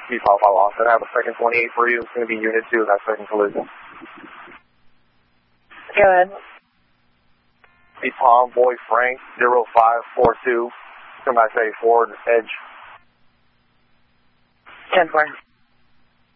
Default follow off. I have a second 28 for you. It's going to be Unit 2, that second collision. Go ahead. Hey, Tom, Boy Frank, 0542. Come back, say, forward, edge. 10-4.